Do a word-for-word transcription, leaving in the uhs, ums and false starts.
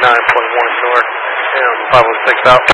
nine point one north, and five oh six out.